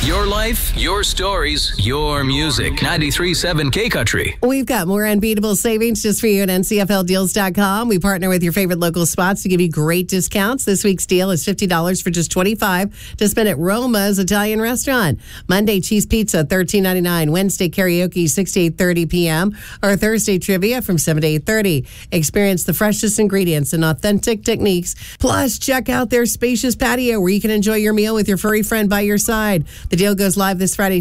Your life, your stories, your music. 93.7 K-Country. We've got more unbeatable savings just for you at ncfldeals.com. We partner with your favorite local spots to give you great discounts. This week's deal is $50 for just $25 to spend at Roma's Italian Restaurant. Monday, cheese pizza, $13.99. Wednesday, karaoke, 6 to 8:30 p.m. Or Thursday, trivia from 7 to 8:30. Experience the freshest ingredients and authentic techniques. Plus, check out their spacious patio where you can enjoy your meal with your furry friend by your side. The deal goes live this Friday,